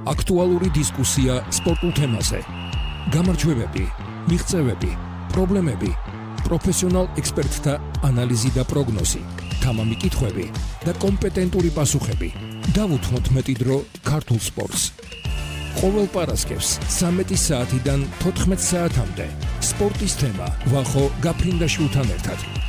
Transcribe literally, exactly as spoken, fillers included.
აქტუალური დისკუსია სპორტულ თემაზე. გამარჯვებები, მიღწევები, პრობლემები, პროფესიონალ ექსპერტთა ანალიზი და პროგნოზი, თამამი კითხვები და კომპეტენტური პასუხები. დავუთმოთ მეტი დრო ქართულ სპორტს. ყოველ პარასკევს ცამეტი საათიდან თოთხმეტ საათამდე სპორტის თემა ვახო გაფრინდაშვილთან ერთად.